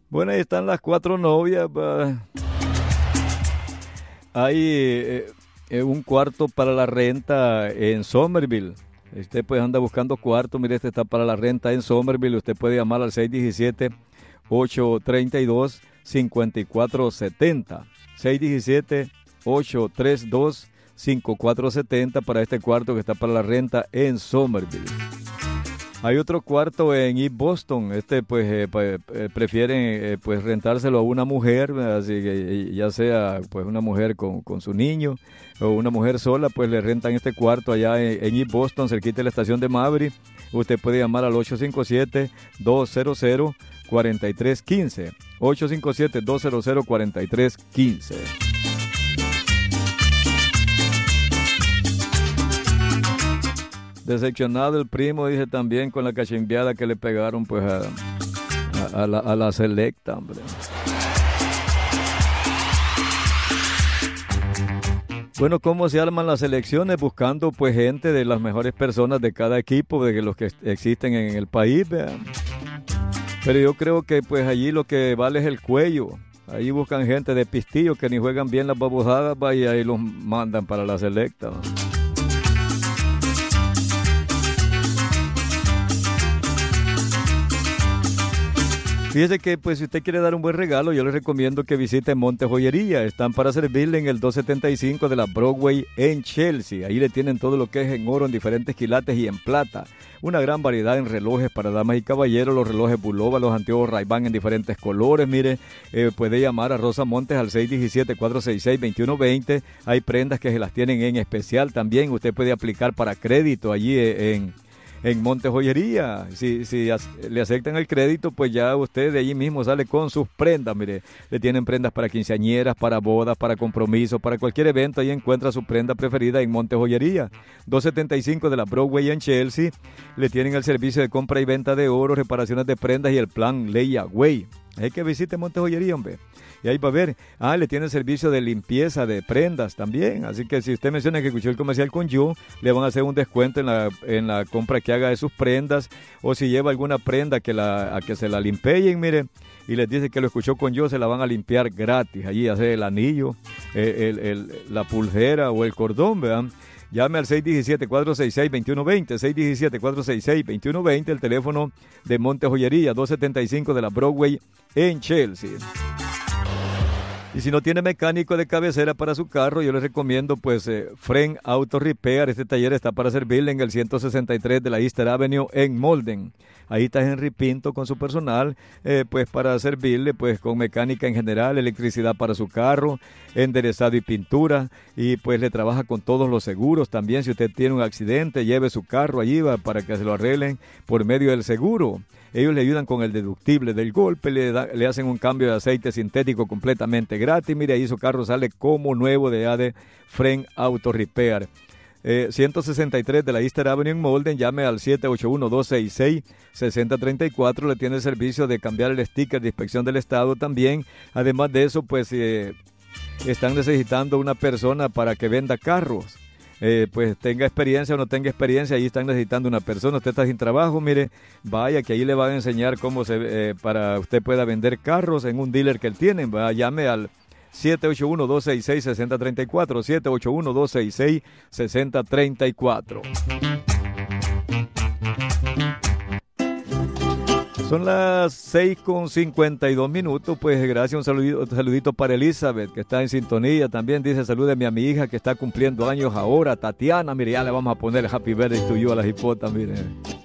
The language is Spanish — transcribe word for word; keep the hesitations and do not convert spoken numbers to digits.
Bueno, ahí están las cuatro novias. Va. Hay eh, eh, un cuarto para la renta en Somerville. Usted pues anda buscando cuarto, mire, este está para la renta en Somerville. Usted puede llamar al seis uno siete, ocho tres dos, cinco cuatro siete cero. seis uno siete, ocho tres dos, cinco cuatro siete cero para este cuarto que está para la renta en Somerville. Hay otro cuarto en East Boston. Este pues eh, eh, prefieren eh, pues rentárselo a una mujer, así que ya sea pues una mujer con, con su niño o una mujer sola, pues le rentan este cuarto allá en, en East Boston, cerquita de la estación de Maverick. Usted puede llamar al ocho cinco siete, dos cero cero, cuatro tres uno cinco. ocho cinco siete, dos cero cero, cuatro tres uno cinco. Decepcionado el primo, dice también con la cachimbiada que le pegaron pues a, a, a, la, a la selecta, hombre. Bueno, ¿cómo se arman las elecciones? Buscando pues gente de las mejores personas de cada equipo, de los que existen en el país, vean. Pero yo creo que pues allí lo que vale es el cuello. Allí buscan gente de pistillo que ni juegan bien las babosadas, va, y ahí los mandan para la selecta, ¿no? Fíjese que pues si usted quiere dar un buen regalo, yo le recomiendo que visite Monte Joyería. Están para servirle en el doscientos setenta y cinco de la Broadway en Chelsea. Ahí le tienen todo lo que es en oro, en diferentes quilates y en plata. Una gran variedad en relojes para damas y caballeros, los relojes Bulova, los anteojos Ray-Ban en diferentes colores. Mire, eh, puede llamar a Rosa Montes al seis uno siete, cuatro seis seis, dos uno dos cero. Hay prendas que se las tienen en especial también. Usted puede aplicar para crédito allí en... en Monte Joyería. Si, si as, le aceptan el crédito, pues ya usted de allí mismo sale con sus prendas. Mire, le tienen prendas para quinceañeras, para bodas, para compromisos, para cualquier evento. Ahí encuentra su prenda preferida en Monte Joyería. doscientos setenta y cinco de la Broadway en Chelsea. Le tienen el servicio de compra y venta de oro, reparaciones de prendas y el plan Layaway. Hay que visite Monte Joyería, hombre. Y ahí va a ver, ah, le tiene el servicio de limpieza de prendas también. Así que si usted menciona que escuchó el comercial con yo, le van a hacer un descuento en la, en la compra que haga de sus prendas. O si lleva alguna prenda que la, a que se la limpeen, mire, y les dice que lo escuchó con yo, se la van a limpiar gratis. Allí hace el anillo, el, el, el, la pulsera o el cordón, ¿verdad? Llame al seis uno siete, cuatro seis seis, dos uno dos cero, seis uno siete, cuatro seis seis, dos uno dos cero, el teléfono de Monte Joyería, doscientos setenta y cinco de la Broadway en Chelsea. Y si no tiene mecánico de cabecera para su carro, yo les recomiendo pues eh, Fren Auto Repair. Este taller está para servirle en el ciento sesenta y tres de la Easter Avenue en Malden. Ahí está Henry Pinto con su personal, eh, pues para servirle pues con mecánica en general, electricidad para su carro, enderezado y pintura, y pues le trabaja con todos los seguros también. Si usted tiene un accidente, lleve su carro allí va, para que se lo arreglen por medio del seguro. Ellos le ayudan con el deductible del golpe, le, da, le hacen un cambio de aceite sintético completamente gratis. Mire, ahí su carro sale como nuevo de A D Fren Auto Repair. Eh, ciento sesenta y tres de la Easter Avenue en Malden, llame al siete ocho uno, dos seis seis, seis cero tres cuatro, le tiene el servicio de cambiar el sticker de inspección del estado también. Además de eso, pues eh, están necesitando una persona para que venda carros. Eh, pues tenga experiencia o no tenga experiencia, ahí están necesitando una persona. Usted está sin trabajo, mire, vaya que ahí le van a enseñar cómo se eh, para usted pueda vender carros en un dealer que él tiene. Va, llame al siete ocho uno, dos seis seis, seis cero tres cuatro, siete ocho uno, dos seis seis, seis cero tres cuatro. Son las seis con cincuenta y dos minutos, pues gracias, un saludito, un saludito para Elizabeth, que está en sintonía. También dice, salúdeme a mi hija que está cumpliendo años ahora, Tatiana. Mire, ya le vamos a poner el Happy Birthday to you a la hipota, mire.